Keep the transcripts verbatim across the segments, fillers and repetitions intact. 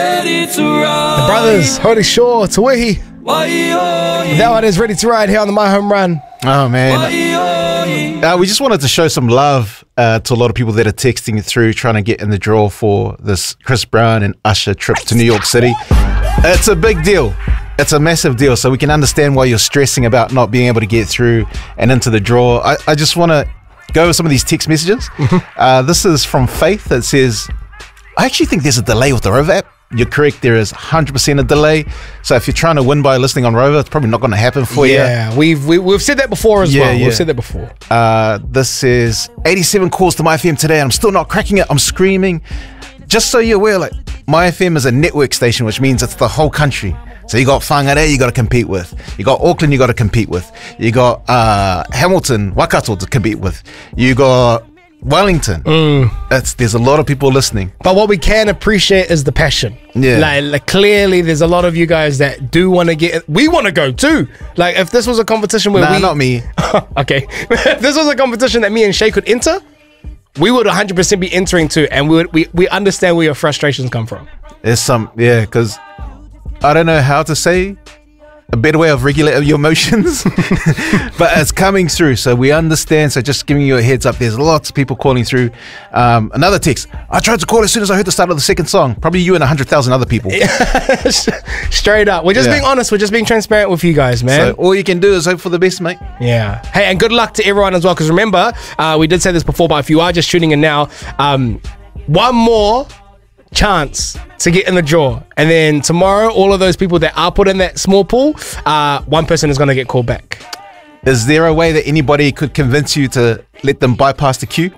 The brothers, Holy Shore, Tawihi. That one is Ready to Ride here on the My Home Run. Oh, man. Uh, we just wanted to show some love uh, to a lot of people that are texting through, trying to get in the draw for this Chris Brown and Usher trip to New York City. It's a big deal. It's a massive deal, so we can understand why you're stressing about not being able to get through and into the draw. I, I just want to go over some of these text messages. uh, this is from Faith that says, I actually think there's a delay with the Rover app. You're correct, there is one hundred percent a delay. So if you're trying to win by listening on Rover, it's probably not going to happen for yeah, you. Yeah, we've, we, we've said that before as yeah, well. Yeah. We've said that before. Uh, this is eighty-seven calls to My F M today, and I'm still not cracking it. I'm screaming. Just so you're aware, like, My F M is a network station, which means it's the whole country. So you got Whangarei you got to compete with. You got Auckland you got to compete with. You got uh, Hamilton, Waikato to compete with. You got Wellington. Mm. That's, there's a lot of people listening. But what we can appreciate is the passion. Yeah. Like, like clearly there's a lot of you guys that do want to get, we want to go too. Like if this was a competition where nah, we... not me. Okay. If this was a competition that me and Shay could enter, we would one hundred percent be entering too. And we would, we, we understand where your frustrations come from. There's some, yeah, because I don't know how to say a better way of regulating your emotions, but it's coming through, so we understand. So just giving you a heads up, there's lots of people calling through. Um, another text, I tried to call as soon as I heard the start of the second song. Probably you and one hundred thousand other people. Straight up. We're just yeah. being honest. We're just being transparent with you guys, man. So all you can do is hope for the best, mate. Yeah. Hey, and good luck to everyone as well, because remember, uh, we did say this before, but if you are just tuning in now, um, one more chance to get in the draw, and then tomorrow all of those people that are put in that small pool, uh one person is going to get called back. Is there a way that anybody could convince you to let them bypass the queue?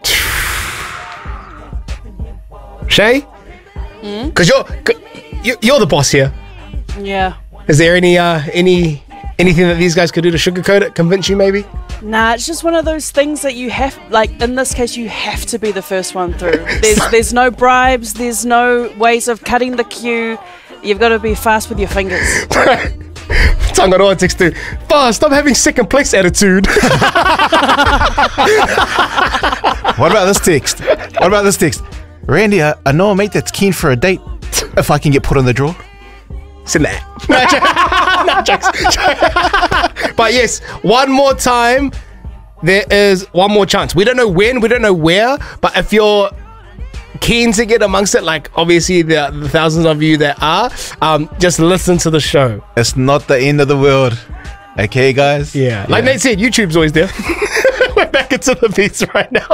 Shay, because mm? you're you're the boss here. Yeah. Is there any uh any anything that these guys could do to sugarcoat it, convince you maybe? Nah, it's just one of those things that you have, like in this case, you have to be the first one through. There's there's no bribes, there's no ways of cutting the queue. You've got to be fast with your fingers. Tangaroa text too. Fast, stop having second place attitude. What about this text? What about this text? Randy, I, I know a mate that's keen for a date. If I can get put on the draw. Send that. No, jokes. But yes, one more time, there is one more chance. We don't know when, we don't know where, but if you're keen to get amongst it, like obviously the, the thousands of you that are, um, just listen to the show. It's not the end of the world. Okay, guys? Yeah. Like yeah. Nate said, YouTube's always there. We're back into the beats right now.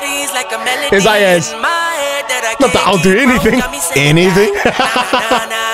As I as. Not that I'll do anything. Anything?